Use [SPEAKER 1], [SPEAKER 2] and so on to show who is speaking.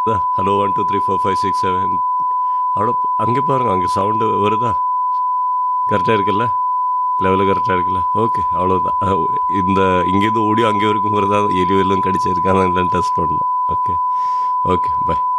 [SPEAKER 1] Hello 1 2 3 4 5 6 7 அவ்வளோ அங்கே பாருங்கள், அங்கே சவுண்டு வருதா? கரெக்டாக இருக்குல்ல? லெவலு கரெக்டாக இருக்குல்ல? ஓகே, அவ்வளோதான். இந்த இங்கேருந்து ஓடி அங்கே வரைக்கும் வருதா, எலி வெல்லும் கடிச்சிருக்கானா இல்லைன்னு டெஸ்ட் பண்ணணும். Okay, okay, by.